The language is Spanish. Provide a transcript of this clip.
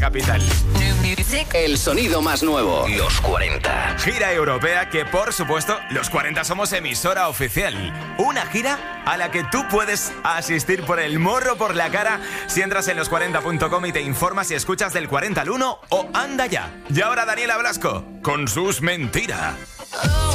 capital. El sonido más nuevo. Los 40. Gira europea que, por supuesto, los 40 somos emisora oficial. Una gira a la que tú puedes asistir por el morro por la cara si entras en los40.com y te informas y escuchas del 40 al 1 o Anda Ya. Y ahora Daniela Blasco con sus mentiras. Oh,